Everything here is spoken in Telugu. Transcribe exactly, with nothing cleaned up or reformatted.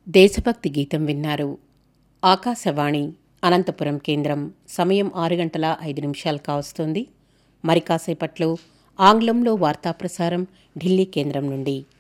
దేశభక్తి గీతం విన్నారు. ఆకాశవాణి అనంతపురం కేంద్రం. సమయం ఆరు గంటల ఐదు నిమిషాలు కావస్తోంది. మరి కాసేపట్లో ఆంగ్లంలో వార్తా ప్రసారం ఢిల్లీ కేంద్రం నుండి.